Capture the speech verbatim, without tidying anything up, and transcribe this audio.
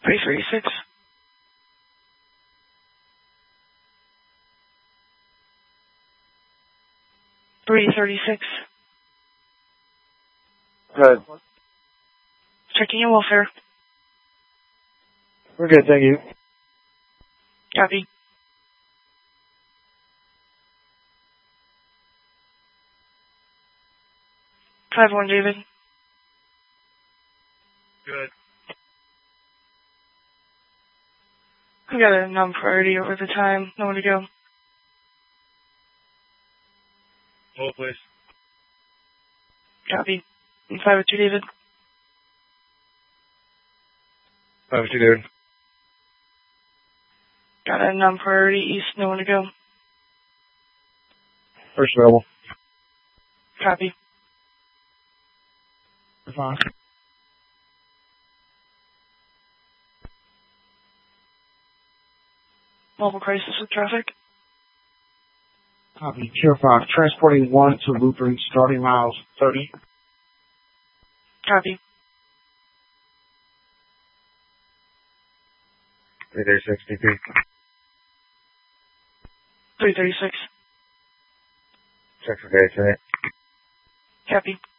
three thirty-six. three thirty-six. Good. Checking your welfare. We're good, thank you. Copy. five one, David. Good. We got a non-priority over the time. Nowhere to go. Hold, please. Copy. five oh two, David. five oh two, David. Got a non-priority east. Nowhere to go. First available. Copy. Fine. Mobile crisis with traffic. Copy. Tier five. Transporting one to Lutheran, starting miles thirty. Copy. three thirty-six, D P. three thirty-six. Check for base, right? Copy.